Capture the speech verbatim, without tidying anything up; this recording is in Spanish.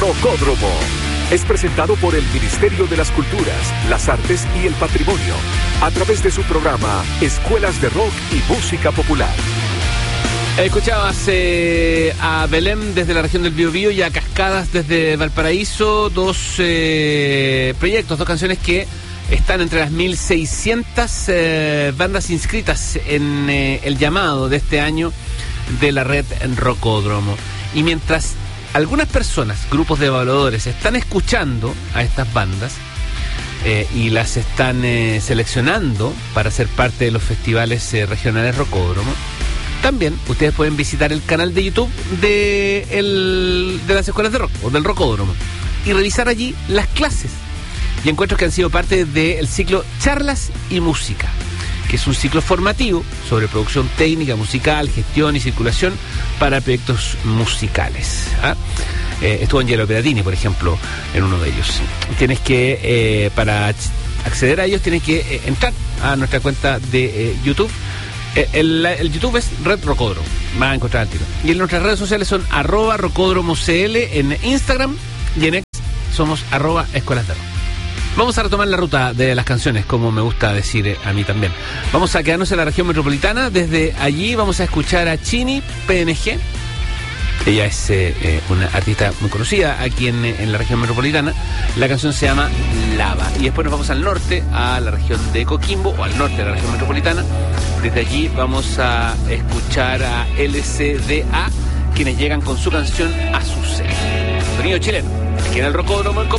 Rocódromo. Es presentado por el Ministerio de las Culturas, las Artes y el Patrimonio, a través de su programa Escuelas de Rock y Música Popular. Escuchabas eh, a Belém desde la región del Biobío y a Cascadas desde Valparaíso, dos eh, proyectos, dos canciones que están entre las mil seiscientas eh, bandas inscritas en eh, el llamado de este año de la red Rocódromo. Y mientras algunas personas, grupos de evaluadores, están escuchando a estas bandas eh, y las están eh, seleccionando para ser parte de los festivales eh, regionales Rocódromo, también ustedes pueden visitar el canal de YouTube de, el, de las escuelas de rock o del Rocódromo y revisar allí las clases y encuentros que han sido parte del ciclo Charlas y Música, que es un ciclo formativo sobre producción técnica, musical, gestión y circulación para proyectos musicales. ¿Ah? Eh, estuvo Angelo Peratini, por ejemplo, en uno de ellos. Tienes que, eh, para acceder a ellos, tienes que eh, entrar a nuestra cuenta de eh, YouTube. Eh, el, el YouTube es Red Rocódromo, van a encontrar el tiro. Y en nuestras redes sociales son arroba Rocódromo C L en Instagram y en X somos arroba Escuelas de Rock. Vamos a retomar la ruta de las canciones, como me gusta decir a mí también. Vamos a quedarnos en la región metropolitana. Desde allí vamos a escuchar a Chini P N G. Ella es eh, eh, una artista muy conocida aquí en, en la región metropolitana. La canción se llama Lava. Y después nos vamos al norte, a la región de Coquimbo, o al norte de la región metropolitana. Desde allí vamos a escuchar a L C D A, quienes llegan con su canción Azucena. Sonido chileno, aquí en el Rocódromo en